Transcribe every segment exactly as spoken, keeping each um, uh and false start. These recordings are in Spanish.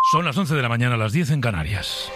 Son las once de la mañana, las diez en Canarias.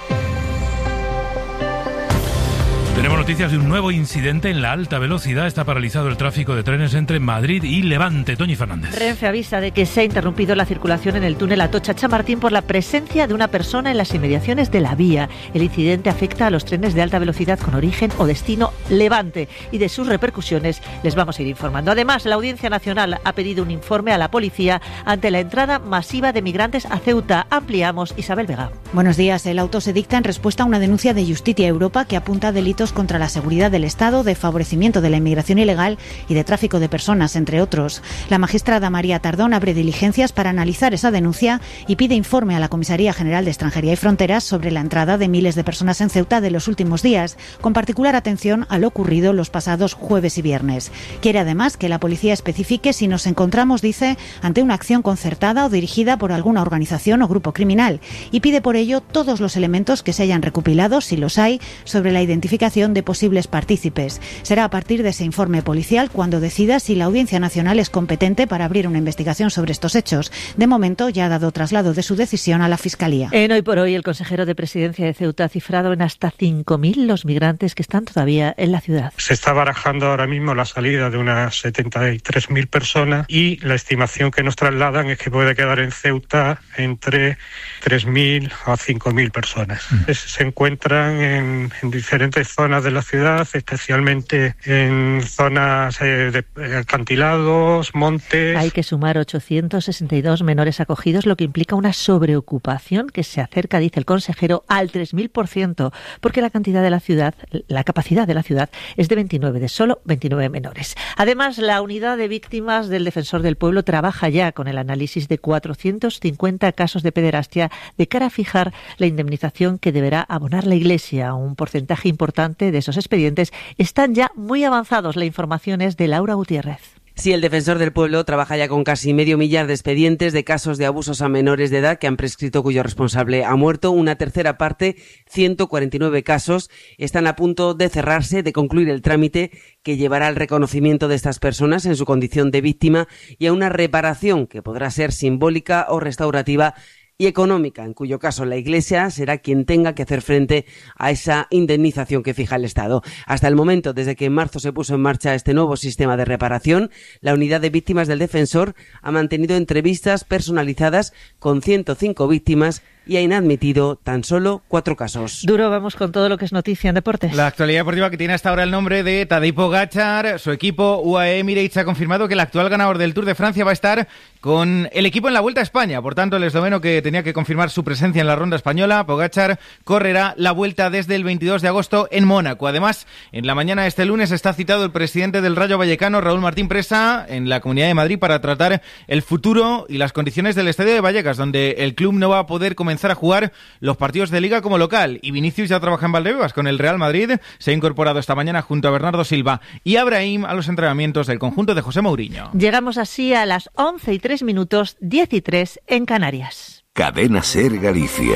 Tenemos noticias de un nuevo incidente en la alta velocidad. Está paralizado el tráfico de trenes entre Madrid y Levante. Toñi Fernández. Renfe avisa de que se ha interrumpido la circulación en el túnel Atocha-Chamartín por la presencia de una persona en las inmediaciones de la vía. El incidente afecta a los trenes de alta velocidad con origen o destino Levante y de sus repercusiones les vamos a ir informando. Además, la Audiencia Nacional ha pedido un informe a la policía ante la entrada masiva de migrantes a Ceuta. Ampliamos, Isabel Vega. Buenos días. El auto se dicta en respuesta a una denuncia de Justicia Europa que apunta a delitos contra la seguridad del Estado, de favorecimiento de la inmigración ilegal y de tráfico de personas, entre otros. La magistrada María Tardón abre diligencias para analizar esa denuncia y pide informe a la Comisaría General de Extranjería y Fronteras sobre la entrada de miles de personas en Ceuta de los últimos días, con particular atención a lo ocurrido los pasados jueves y viernes. Quiere además que la policía especifique si nos encontramos, dice, ante una acción concertada o dirigida por alguna organización o grupo criminal, y pide por ello todos los elementos que se hayan recopilado, si los hay, sobre la identificación de posibles partícipes. Será a partir de ese informe policial cuando decida si la Audiencia Nacional es competente para abrir una investigación sobre estos hechos. De momento ya ha dado traslado de su decisión a la Fiscalía. En Hoy por Hoy, el consejero de Presidencia de Ceuta ha cifrado en hasta cinco mil los migrantes que están todavía en la ciudad. Se está barajando ahora mismo la salida de unas setenta y tres mil personas y la estimación que nos trasladan es que puede quedar en Ceuta entre tres mil a cinco mil personas. Mm. Se encuentran en, en diferentes zonas de la ciudad, especialmente en zonas eh, de acantilados, montes. Hay que sumar ochocientos sesenta y dos menores acogidos, lo que implica una sobreocupación que se acerca, dice el consejero, al tres mil por ciento, porque la cantidad de la ciudad, la capacidad de la ciudad es de veintinueve, de solo veintinueve menores. Además, la unidad de víctimas del Defensor del Pueblo trabaja ya con el análisis de cuatrocientos cincuenta casos de pederastia de cara a fijar la indemnización que deberá abonar la Iglesia. Un porcentaje importante de esos expedientes están ya muy avanzados. La información es de Laura Gutiérrez. Sí, el Defensor del Pueblo trabaja ya con casi medio millar de expedientes de casos de abusos a menores de edad que han prescrito cuyo responsable ha muerto. Una tercera parte, ciento cuarenta y nueve casos, están a punto de cerrarse, de concluir el trámite que llevará al reconocimiento de estas personas en su condición de víctima y a una reparación que podrá ser simbólica o restaurativa y económica, en cuyo caso la Iglesia será quien tenga que hacer frente a esa indemnización que fija el Estado. Hasta el momento, desde que en marzo se puso en marcha este nuevo sistema de reparación, la unidad de víctimas del Defensor ha mantenido entrevistas personalizadas con ciento cinco víctimas y ha inadmitido tan solo cuatro casos. Duro, vamos con todo lo que es noticia en deportes. La actualidad deportiva que tiene hasta ahora el nombre de Tadej Pogačar. Su equipo U A E Emirates ha confirmado que el actual ganador del Tour de Francia va a estar con el equipo en la Vuelta a España. Por tanto, el esloveno que tenía que confirmar su presencia en la ronda española, Pogačar, correrá la Vuelta desde el veintidós de agosto en Mónaco. Además, en la mañana de este lunes está citado el presidente del Rayo Vallecano, Raúl Martín Presa, en la Comunidad de Madrid para tratar el futuro y las condiciones del estadio de Vallecas, donde el club no va a poder comenzar a jugar los partidos de Liga como local. Y Vinicius ya trabaja en Valdebebas con el Real Madrid, se ha incorporado esta mañana junto a Bernardo Silva y a Brahim a los entrenamientos del conjunto de José Mourinho. Llegamos así a las once y tres minutos, diez y tres en Canarias. Cadena SER Galicia.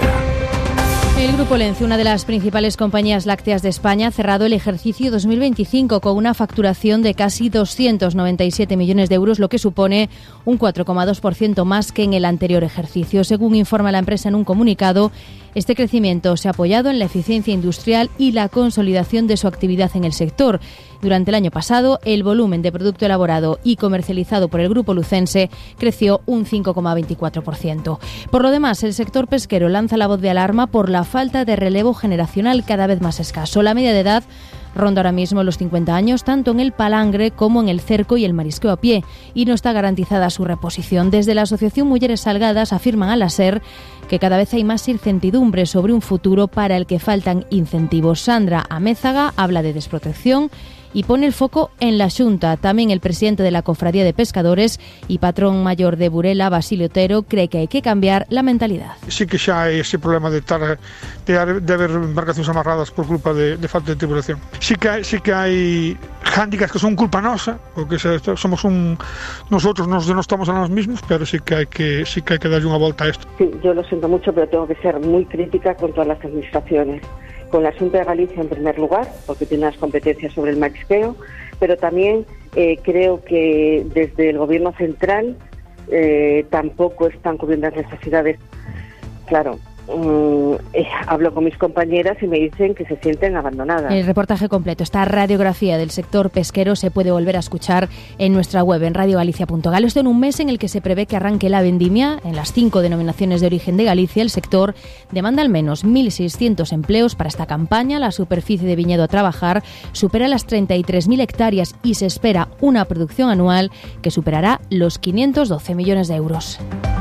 El Grupo Lenze, una de las principales compañías lácteas de España, ha cerrado el ejercicio dos mil veinticinco con una facturación de casi doscientos noventa y siete millones de euros, lo que supone un cuatro coma dos por ciento más que en el anterior ejercicio. Según informa la empresa en un comunicado, este crecimiento se ha apoyado en la eficiencia industrial y la consolidación de su actividad en el sector. Durante el año pasado, el volumen de producto elaborado y comercializado por el Grupo Lucense creció un cinco coma veinticuatro por ciento. Por lo demás, el sector pesquero lanza la voz de alarma por la falta de relevo generacional cada vez más escaso. La media de edad ronda ahora mismo los cincuenta años, tanto en el palangre como en el cerco y el marisqueo a pie, y no está garantizada su reposición. Desde la Asociación Mujeres Salgadas afirman a la SER que cada vez hay más incertidumbre sobre un futuro para el que faltan incentivos. Sandra Amézaga habla de desprotección y pone el foco en la Xunta. También el presidente de la Cofradía de Pescadores y patrón mayor de Burela, Basilio Otero, cree que hay que cambiar la mentalidad. Sí que xa hai ese problema de, tar, de, de haber embarcacións amarradas por culpa de, de falta de tripulación. Sí que, sí que hai hándicaps que son culpa nosa, porque somos un nosotros nos denostamos a nos mismos, pero sí que hay que sí que hay que darle unha volta a esto. Sí, yo lo siento mucho, pero tengo que ser muy crítica con todas las administraciones. Con la Xunta de Galicia en primer lugar, porque tiene las competencias sobre el marisqueo, pero también eh, creo que desde el Gobierno central eh, tampoco están cubriendo las necesidades. claro, Mm, eh, hablo con mis compañeras y me dicen que se sienten abandonadas. El reportaje completo, esta radiografía del sector pesquero, se puede volver a escuchar en nuestra web, en radio galicia punto gal. Esto en un mes en el que se prevé que arranque la vendimia en las cinco denominaciones de origen de Galicia. El sector demanda al menos mil seiscientos empleos para esta campaña. La superficie de viñedo a trabajar supera las treinta y tres mil hectáreas y se espera una producción anual que superará los quinientos doce millones de euros.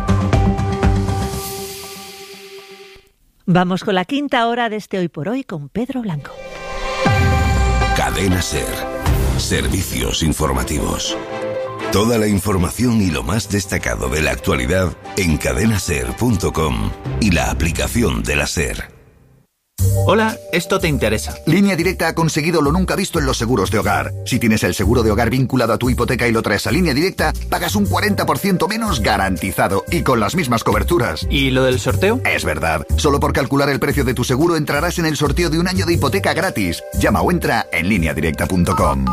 Vamos con la quinta hora de este Hoy por Hoy con Pedro Blanco. Cadena SER. Servicios informativos. Toda la información y lo más destacado de la actualidad en cadena ser punto com y la aplicación de la SER. Hola, esto te interesa. Línea Directa ha conseguido lo nunca visto en los seguros de hogar. Si tienes el seguro de hogar vinculado a tu hipoteca y lo traes a Línea Directa, pagas un cuarenta por ciento menos garantizado y con las mismas coberturas. ¿Y lo del sorteo? Es verdad. Solo por calcular el precio de tu seguro entrarás en el sorteo de un año de hipoteca gratis. Llama o entra en línea directa punto com.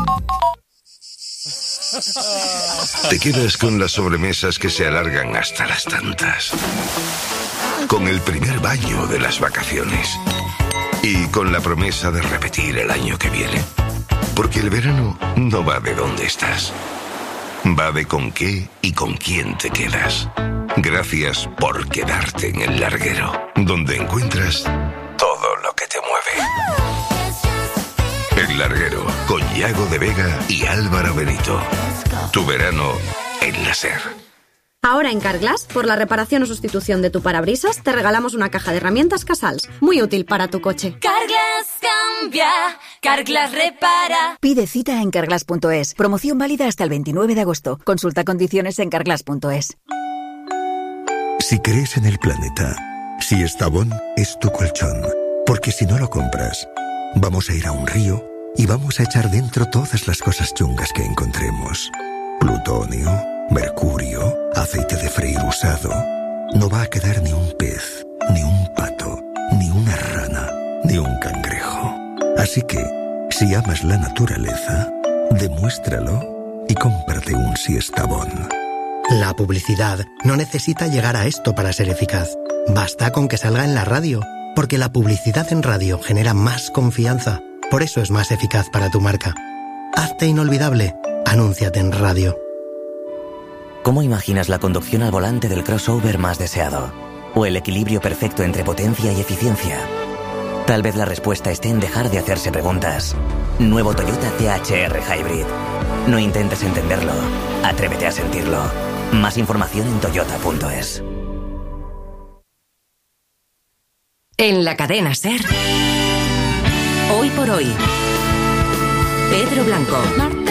Te quedas con las sobremesas que se alargan hasta las tantas. Con el primer baño de las vacaciones. Y con la promesa de repetir el año que viene. Porque el verano no va de dónde estás. Va de con qué y con quién te quedas. Gracias por quedarte en El Larguero, donde encuentras todo lo que te mueve. El Larguero, con Yago de Vega y Álvaro Benito. Tu verano en la SER. Ahora en Carglass, por la reparación o sustitución de tu parabrisas, te regalamos una caja de herramientas Casals, muy útil para tu coche. Carglass cambia, Carglass repara. Pide cita en carglass punto es. Promoción válida hasta el veintinueve de agosto. Consulta condiciones en carglass punto es. Si crees en el planeta, si Estavón es tu colchón, porque si no lo compras, vamos a ir a un río y vamos a echar dentro todas las cosas chungas que encontremos. Plutonio, mercurio, aceite de freír usado. No va a quedar ni un pez, ni un pato, ni una rana, ni un cangrejo. Así que, si amas la naturaleza, demuéstralo y cómprate un Siestabón. La publicidad no necesita llegar a esto para ser eficaz. Basta con que salga en la radio, porque la publicidad en radio genera más confianza. Por eso es más eficaz para tu marca. Hazte inolvidable. Anúnciate en radio. ¿Cómo imaginas la conducción al volante del crossover más deseado? ¿O el equilibrio perfecto entre potencia y eficiencia? Tal vez la respuesta esté en dejar de hacerse preguntas. Nuevo Toyota C H R Hybrid. No intentes entenderlo. Atrévete a sentirlo. Más información en toyota punto es. En la cadena SER. Hoy por hoy. Pedro Blanco.